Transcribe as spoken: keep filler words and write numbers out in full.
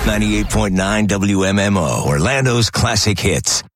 ninety-eight point nine W M M O, Orlando's classic hits.